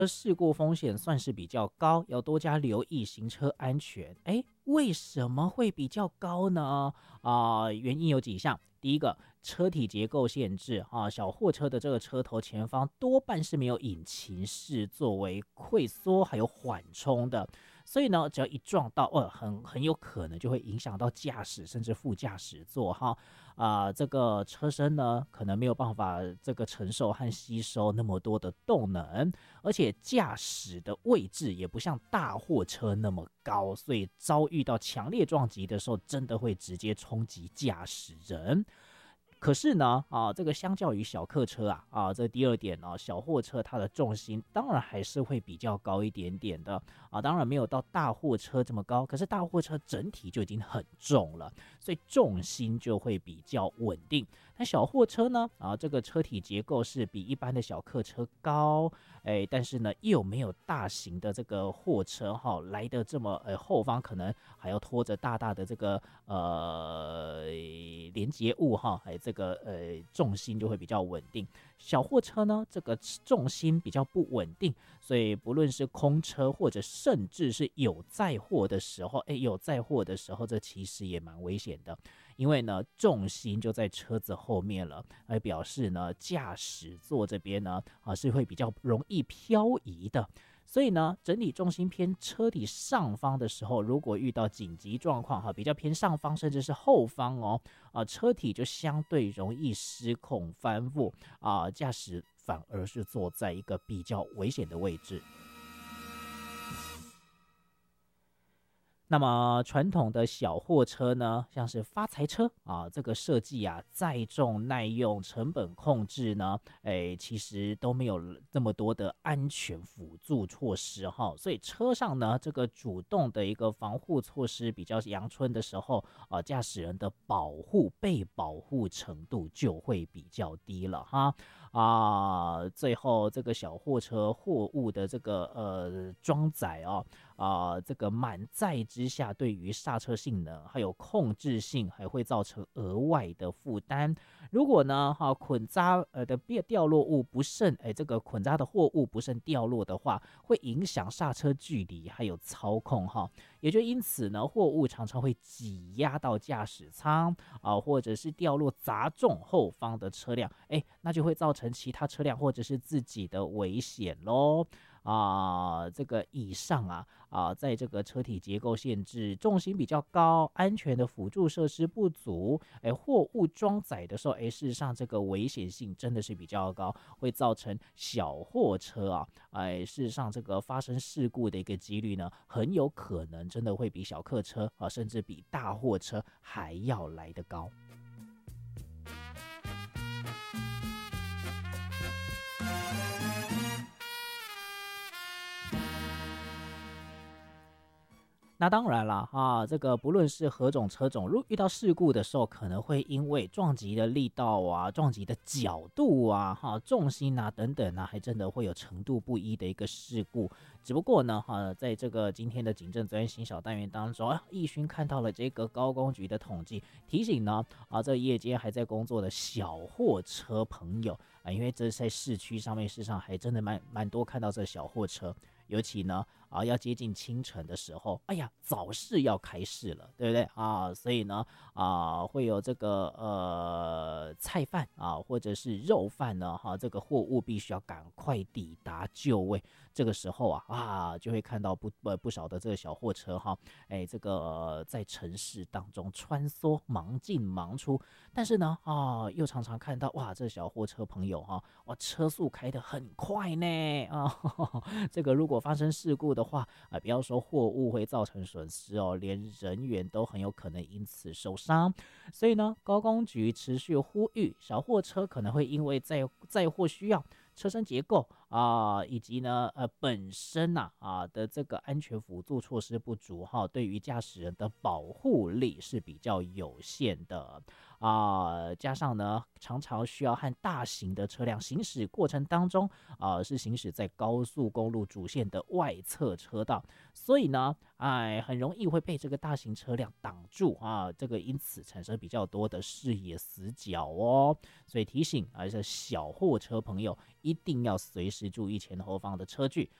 事故风险算是比较高，要多加留意行车安全。为什么会比较高呢？原因有几项。第一个，车体结构限制小货车的这个车头前方多半是没有引擎室作为溃缩还有缓冲的，所以呢，只要一撞到，很有可能就会影响到驾驶甚至副驾驶座这个车身呢可能没有办法这个承受和吸收那么多的动能，而且驾驶的位置也不像大货车那么高，所以遭遇到强烈撞击的时候，真的会直接冲击驾驶人。可是呢，这个相较于小客车这第二点小货车它的重心当然还是会比较高一点点的当然没有到大货车这么高，可是大货车整体就已经很重了，所以重心就会比较稳定。那小货车呢，这个车体结构是比一般的小客车高，但是呢又没有大型的这个货车来的这么后方可能还要拖着大大的这个连接物这个重心就会比较稳定。小货车呢，这个重心比较不稳定，所以不论是空车或者甚至是有载货的时候，这其实也蛮危险的，因为呢重心就在车子后面了，表示呢驾驶座这边呢是会比较容易漂移的。所以呢，整体重心偏车体上方的时候，如果遇到紧急状况比较偏上方甚至是后方车体就相对容易失控翻覆驾驶反而是坐在一个比较危险的位置。那么传统的小货车呢，像是发财车这个设计载重耐用、成本控制呢，其实都没有这么多的安全辅助措施所以车上呢，这个主动的一个防护措施比较阳春的时候驾驶人的被保护程度就会比较低了最后这个小货车货物的这个装载这个满载之下，对于刹车性能还有控制性还会造成额外的负担。如果呢捆扎的掉落物不慎这个捆扎的货物不慎掉落的话，会影响刹车距离还有操控也就因此呢，货物常常会挤压到驾驶舱或者是掉落砸中后方的车辆，那就会造成其他车辆或者是自己的危险咯这个以上在这个车体结构限制、重心比较高、安全的辅助设施不足，货物装载的时候，事实上这个危险性真的是比较高，会造成小货车事实上这个发生事故的一个几率呢，很有可能真的会比小客车甚至比大货车还要来得高。那当然了这个不论是何种车种，如果遇到事故的时候，可能会因为撞击的力道撞击的角度重心等等还真的会有程度不一的一个事故。只不过呢在这个今天的警政责任刑小单元当中奕勋看到了这个高工局的统计，提醒呢这夜间还在工作的小货车朋友因为这在市区上面事实上还真的蛮多看到这小货车，尤其呢要接近清晨的时候，早市要开市了，对不对所以呢会有这个菜贩或者是肉贩呢这个货物必须要赶快抵达就位，这个时候就会看到不少的这个小货车这个在城市当中穿梭，忙进忙出，但是呢又常常看到这小货车朋友车速开得很快呢这个如果发生事故的话不要说货物会造成损失连人员都很有可能因此受伤。所以呢，高工局持续呼吁，小货车可能会因为载货需要、车身结构以及呢本身的这个安全辅助措施不足对于驾驶人的保护力是比较有限的加上呢常常需要和大型的车辆行驶过程当中是行驶在高速公路主线的外侧车道，所以呢很容易会被这个大型车辆挡住这个因此产生比较多的视野死角所以提醒这小货车朋友一定要随时时注意前后方的车距。